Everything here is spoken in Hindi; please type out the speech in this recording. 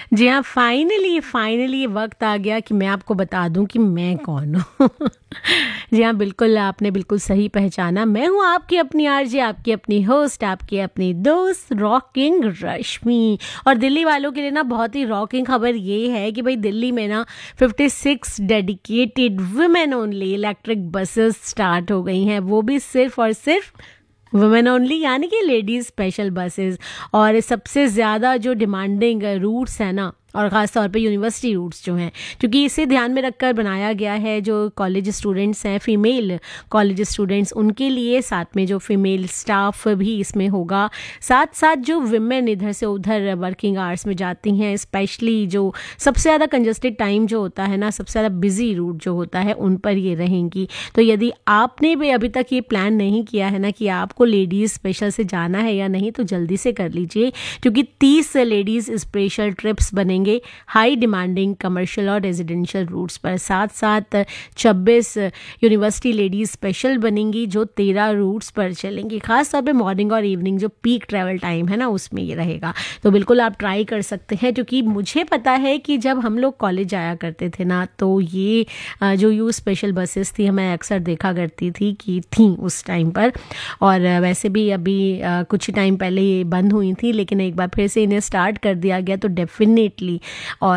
जी हाँ, फाइनली वक़्त आ गया कि मैं आपको बता दूँ कि मैं कौन हूँ। जी हाँ, बिल्कुल आपने बिल्कुल सही पहचाना। मैं हूँ आपकी अपनी आरजे, आपकी अपनी होस्ट, आपकी अपनी दोस्त रॉकिंग रश्मि। और दिल्ली वालों के लिए ना बहुत ही रॉकिंग खबर ये है कि भई दिल्ली में ना 56 dedicated women only electric buses start हो गई हैं। वो भी सिर्फ़ और सिर्फ़ वुमेन ओनली यानी कि लेडीज़ स्पेशल बसेस। और सबसे ज़्यादा जो डिमांडिंग रूट्स हैं ना, और ख़ास तौर पे यूनिवर्सिटी रूट्स जो हैं, क्योंकि इसे ध्यान में रखकर बनाया गया है। जो कॉलेज स्टूडेंट्स हैं, फ़ीमेल कॉलेज स्टूडेंट्स, उनके लिए, साथ में जो फ़ीमेल स्टाफ भी इसमें होगा, साथ साथ जो विमेन इधर से उधर वर्किंग आवर्स में जाती हैं, स्पेशली जो सबसे ज़्यादा कंजस्टेड टाइम जो होता है ना, सबसे ज़्यादा बिजी रूट जो होता है, उन पर ये रहेंगी। तो यदि आपने भी अभी तक ये प्लान नहीं किया है ना कि आपको लेडीज़ स्पेशल से जाना है या नहीं, तो जल्दी से कर लीजिए, क्योंकि 30 लेडीज़ स्पेशल ट्रिप्स बनेंगे हाई डिमांडिंग कमर्शियल और रेजिडेंशियल रूट्स पर। साथ साथ 26 यूनिवर्सिटी लेडीज़ स्पेशल बनेंगी जो 13 रूट्स पर चलेंगी। खास तौर पे मॉर्निंग और इवनिंग जो पीक ट्रैवल टाइम है ना, उसमें ये रहेगा। तो बिल्कुल आप ट्राई कर सकते हैं, क्योंकि मुझे पता है कि जब हम लोग कॉलेज जाया करते थे ना, तो ये जो यू स्पेशल बसेस थी, मैं अक्सर देखा करती थी कि थी उस टाइम पर। और वैसे भी अभी कुछ टाइम पहले ये बंद हुई थी, लेकिन एक बार फिर से इन्हें स्टार्ट कर दिया गया, तो डेफिनेटली। और